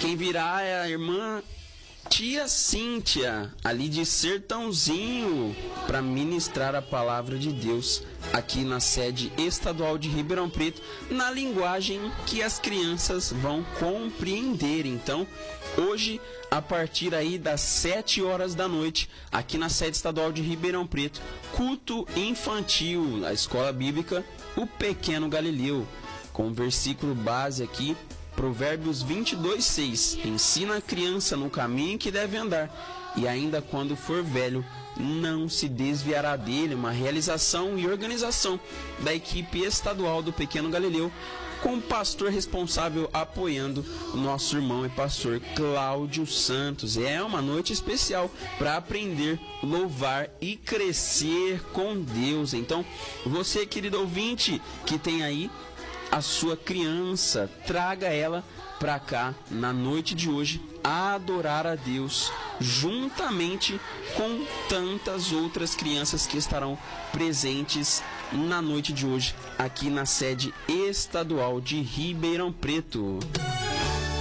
Quem virá é a irmã Tia Cíntia, ali de Sertãozinho, para ministrar a palavra de Deus aqui na sede estadual de Ribeirão Preto, na linguagem que as crianças vão compreender. Então, hoje, a partir aí das 7 horas da noite, aqui na sede estadual de Ribeirão Preto, culto infantil, na escola bíblica, o Pequeno Galileu, com o versículo base aqui, Provérbios 22:6, ensina a criança no caminho que deve andar, e ainda quando for velho, não se desviará dele. Uma realização e organização da equipe estadual do Pequeno Galileu, com o pastor responsável apoiando o nosso irmão e pastor Cláudio Santos. É uma noite especial para aprender, louvar e crescer com Deus. Então, você, querido ouvinte, que tem aí a sua criança, traga ela para cá na noite de hoje a adorar a Deus, juntamente com tantas outras crianças que estarão presentes na noite de hoje aqui na sede estadual de Ribeirão Preto.